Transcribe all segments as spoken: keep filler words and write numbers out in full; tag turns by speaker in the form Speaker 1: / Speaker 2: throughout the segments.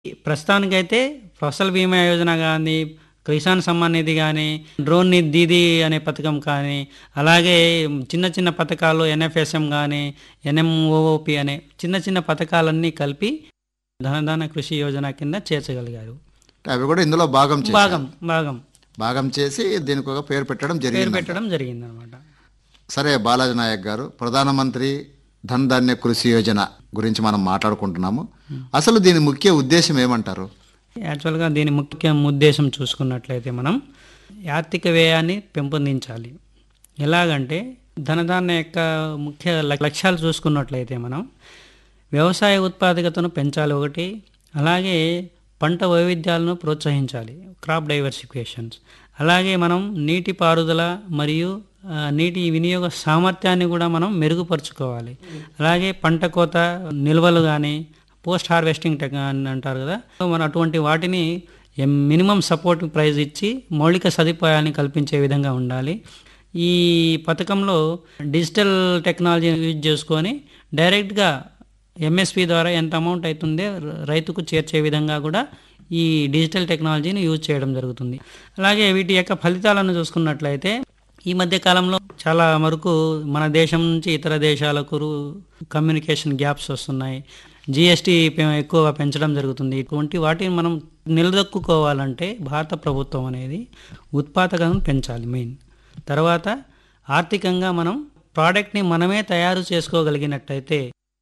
Speaker 1: ప్రస్తుతానికైతే ఫసల్ బీమా యోజన గానీ, కిసాన్ సమ్మాన్ నిధి గానీ, డ్రోన్ ని దీదీ అనే పథకం కానీ, అలాగే చిన్న చిన్న పథకాలు ఎన్ఎఫ్ఎస్ఎం గానీ, ఎన్ఎంఓఓపి అనే చిన్న చిన్న పథకాలన్నీ కలిపి ధనధాన్య కృషి యోజన కింద చేర్చగలిగారు.
Speaker 2: అవి కూడా ఇందులో భాగం చేశారు.
Speaker 1: భాగం భాగం
Speaker 2: భాగం చేసి దీనికి ఒక పేరు పెట్టడం
Speaker 1: పేరు
Speaker 2: జరిగింది.
Speaker 1: పెట్టడం జరిగిందనమాట.
Speaker 2: సరే బాలాజీ నాయక్ గారు, ప్రధానమంత్రి ధన్ ధాన్య కృషి యోజన గురించి మనం మాట్లాడుకుంటున్నాము. అసలు దీని ముఖ్య ఉద్దేశం ఏమంటారు?
Speaker 1: యాక్చువల్గా దీని ముఖ్య ఉద్దేశం చూసుకున్నట్లయితే మనం ఆర్థిక వ్యయాన్ని పెంపొందించాలి. ఎలాగంటే ధనధాన్య యొక్క ముఖ్య లక్- లక్ష్యాలు చూసుకున్నట్లయితే మనం వ్యవసాయ ఉత్పాదకతను పెంచాలి ఒకటి, అలాగే పంట వైవిధ్యాలను ప్రోత్సహించాలి, క్రాప్ డైవర్సిఫికేషన్స్, అలాగే మనం నీటి పారుదల మరియు ఆ, నీటి వినియోగ సామర్థ్యాన్ని కూడా మనం మెరుగుపరుచుకోవాలి. అలాగే పంట కోత నిల్వలు కానీ పోస్ట్ హార్వెస్టింగ్ టెక్ అని అంటారు కదా, సో మనం అటువంటి వాటిని మినిమం సపోర్ట్ ప్రైస్ ఇచ్చి మౌలిక సదుపాయాన్ని కల్పించే విధంగా ఉండాలి. ఈ పథకంలో డిజిటల్ టెక్నాలజీని యూజ్ చేసుకొని డైరెక్ట్గా ఎంఎస్పి ద్వారా ఎంత అమౌంట్ అవుతుందో రైతుకు చేర్చే విధంగా కూడా ఈ డిజిటల్ టెక్నాలజీని యూజ్ చేయడం జరుగుతుంది. అలాగే వీటి యొక్క ఫలితాలను చూసుకున్నట్లయితే ఈ మధ్య కాలంలో చాలా వరకు మన దేశం నుంచి ఇతర దేశాలకు కమ్యూనికేషన్ గ్యాప్స్ వస్తున్నాయి. జిఎస్టీ ఎక్కువగా పెంచడం జరుగుతుంది. ఇటువంటి వాటిని మనం నిలదొక్కుకోవాలంటే భారత ప్రభుత్వం అనేది ఉత్పాదకతను పెంచాలి మెయిన్. తర్వాత ఆర్థికంగా మనం ప్రోడక్ట్ని మనమే తయారు చేసుకోగలిగినట్టయితే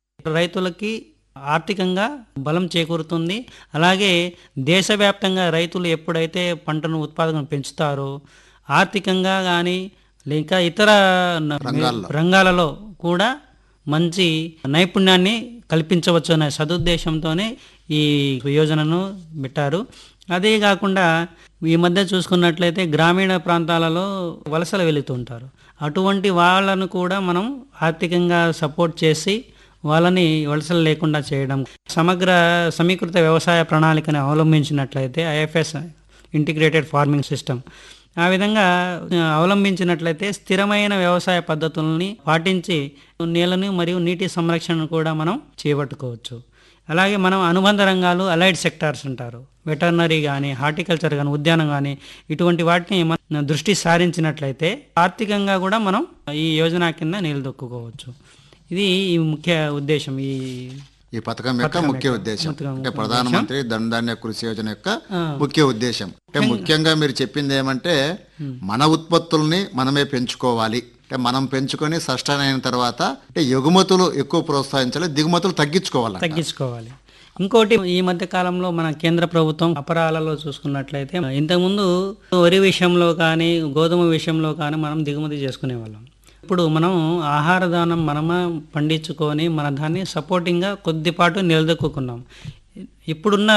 Speaker 1: రైతులకి ఆర్థికంగా బలం చేకూరుతుంది. అలాగే దేశవ్యాప్తంగా రైతులు ఎప్పుడైతే పంటను ఉత్పాదకను పెంచుతారో ఆర్థికంగా కానీ లేక ఇతర న-
Speaker 2: రంగాల్లో.
Speaker 1: రంగాలలో కూడా మంచి నైపుణ్యాన్ని కల్పించవచ్చు అనే సదుద్దేశంతోనే ఈ యోజనను పెట్టారు. అదే కాకుండా ఈ మధ్య చూసుకున్నట్లయితే గ్రామీణ ప్రాంతాలలో వలసలు వెళుతుంటారు. అటువంటి వాళ్ళను కూడా మనం ఆర్థికంగా సపోర్ట్ చేసి వాళ్ళని వలసలు లేకుండా చేయడం, సమగ్ర సమీకృత వ్యవసాయ ప్రణాళికను అవలంబించినట్లయితే ఐఎఫ్ఎస్ ఇంటిగ్రేటెడ్ ఫార్మింగ్ సిస్టమ్ ఆ విధంగా ఆ, అవలంబించినట్లయితే స్థిరమైన వ్యవసాయ పద్ధతుల్ని పాటించి నేలను మరియు నీటి సంరక్షణను కూడా మనం చేపట్టుకోవచ్చు. అలాగే మనం అనుబంధ రంగాలు అలైడ్ సెక్టార్స్ అంటారు, వెటర్నరీ కానీ హార్టికల్చర్ కానీ ఉద్యానం కానీ ఇటువంటి వాటిని మనం దృష్టి సారించినట్లయితే ఆర్థికంగా కూడా మనం ఈ యోజన కింద నిలదొక్కుకోవచ్చు. ఇది ఈ ముఖ్య ఉద్దేశం. ఈ
Speaker 2: ఈ పథకం యొక్క
Speaker 1: పథకం
Speaker 2: ముఖ్య
Speaker 1: యొక్క
Speaker 2: ఉద్దేశం
Speaker 1: ముఖ్య
Speaker 2: అంటే ప్రధానమంత్రి ధన్ ధాన్య కృషి యోజన యొక్క
Speaker 1: ఆ.
Speaker 2: ముఖ్య ఉద్దేశం అంటే ముఖ్యంగా మీరు చెప్పింది ఏమంటే మన ఉత్పత్తుల్ని మనమే పెంచుకోవాలి. అంటే మనం పెంచుకొని సస్టైన్ అయిన తర్వాత అంటే ఎగుమతులు ఎక్కువ ప్రోత్సహించాలి, దిగుమతులు తగ్గించుకోవాలి.
Speaker 1: తగ్గించుకోవాలి. ఇంకోటి ఈ మధ్య కాలంలో మన కేంద్ర ప్రభుత్వం అపరాలలో చూసుకున్నట్లయితే ఇంతకుముందు వరి విషయంలో కానీ గోధుమ విషయంలో కానీ మనం దిగుమతి చేసుకునే వాళ్ళం. ఇప్పుడు మనం ఆహార దానం మనమే పండించుకొని మన దాన్ని సపోర్టింగ్గా కొద్దిపాటు నిలదొక్కున్నాం. ఇప్పుడున్న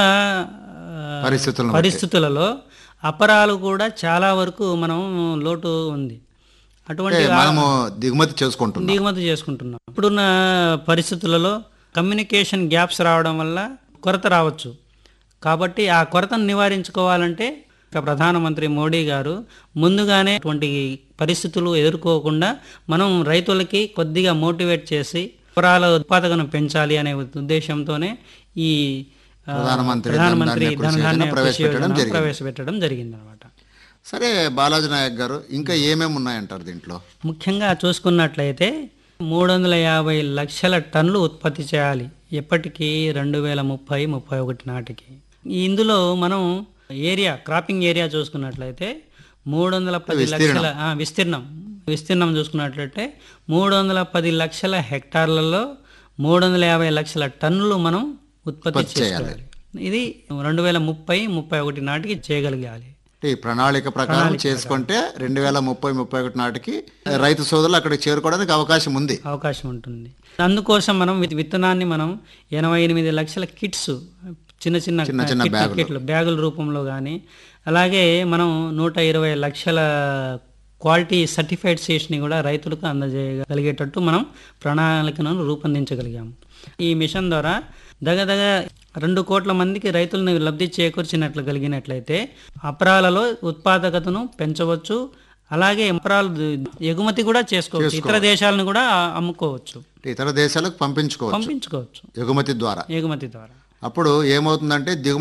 Speaker 1: ఆ,
Speaker 2: పరిస్థితులను బట్టి.
Speaker 1: పరిస్థితులలో అపరాలు కూడా చాలా వరకు మనం లోటు ఉంది. అటువంటి
Speaker 2: అంటే మనము దిగుమతి చేసుకుంటున్నాం.
Speaker 1: దిగుమతి చేసుకుంటున్నాం. ఇప్పుడున్న పరిస్థితులలో కమ్యూనికేషన్ గ్యాప్స్ రావడం వల్ల కొరత రావచ్చు. కాబట్టి ఆ కొరతను నివారించుకోవాలంటే ఇక ప్రధానమంత్రి మోడీ గారు ముందుగానే అటువంటి పరిస్థితులు ఎదుర్కోకుండా మనం రైతులకి కొద్దిగా మోటివేట్ చేసి పొలాల ఉత్పాదకను పెంచాలి అనే ఉద్దేశంతోనే ఈ ఆ,
Speaker 2: ప్రధానమంత్రి
Speaker 1: ప్రధానమంత్రి
Speaker 2: ధన్ ధాన్య కృషి
Speaker 1: ధనధాన్య
Speaker 2: యోజన
Speaker 1: కృషి
Speaker 2: ప్రవేశపెట్టడం
Speaker 1: యోజన
Speaker 2: జరిగింది.
Speaker 1: ప్రవేశపెట్టడం జరిగిందనమాట.
Speaker 2: సరే బాలాజీ నాయక్ గారు, ఇంకా ఏమేమి ఉన్నాయంటారు దీంట్లో?
Speaker 1: ముఖ్యంగా చూసుకున్నట్లయితే మూడు వందల యాభై లక్షల టన్నులు ఉత్పత్తి చేయాలి ఎప్పటికీ రెండు వేల ముప్పై ముప్పై ఒకటి నాటికి. ఇందులో మనం ఏరియా క్రాపింగ్ ఏరియా చూసుకున్నట్లయితే మూడు వందల పది
Speaker 2: విస్తీర్ణం.
Speaker 1: లక్షల ఆ, విస్తీర్ణం విస్తీర్ణం చూసుకున్నట్లయితే మూడు వందల పది లక్షల హెక్టార్లలో మూడు వందల యాభై లక్షల టన్నులు మనం ఉత్పత్తి
Speaker 2: ఉత్పత్తి చేయాలి.
Speaker 1: చేసుకోవాలి. ఇది రెండు వేల ముప్పై ముప్పై ఒకటి నాటికి చేయగలగాలి.
Speaker 2: అంటే ఈ ప్రణాళిక ప్రకారం చేసుకుంటే రెండు వేల ముప్పై ముప్పై ఒకటి నాటికి రైతు సోదరులు అక్కడికి చేరుకోవడానికి అవకాశం ఉంది.
Speaker 1: అవకాశం ఉంటుంది. అందుకోసం మనం విత్- విత్తనాన్ని మనం ఎనభై ఎనిమిది లక్షల కిట్స్ చిన్న చిన్న
Speaker 2: చిన్న చిన్న
Speaker 1: కిట్-
Speaker 2: బ్యాగులు.
Speaker 1: కిట్లు బ్యాగుల రూపంలో కానీ, అలాగే మనం నూట ఇరవై లక్షల క్వాలిటీ సర్టిఫైడ్ సీడ్స్ని కూడా రైతులకు అందజేయగలిగేటట్టు మనం ప్రణాళికను రూపొందించగలిగాము. ఈ మిషన్ ద్వారా దగదగ రెండు కోట్ల మందికి రైతులను లబ్ధి చేకూర్చినట్లు కలిగినట్లయితే అపరాలలో ఉత్పాదకతను పెంచవచ్చు. అలాగే అపరాలు ఎగుమతి కూడా చేసుకోవచ్చు, ఇతర దేశాలను కూడా అమ్ముకోవచ్చు,
Speaker 2: అంటే ఇతర దేశాలకు పంపించుకోవచ్చు
Speaker 1: పంపించుకోవచ్చు
Speaker 2: ఎగుమతి ద్వారా.
Speaker 1: ఎగుమతి ద్వారా.
Speaker 2: అప్పుడు ఏమవుతుందంటే దిగుమతి